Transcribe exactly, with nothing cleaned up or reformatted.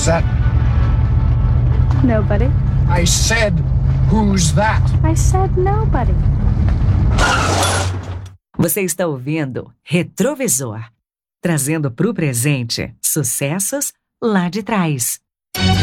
Who's that? Nobody. I said, who's that? I said nobody. Você está ouvindo Retrovisor, trazendo para o presente sucessos lá de trás.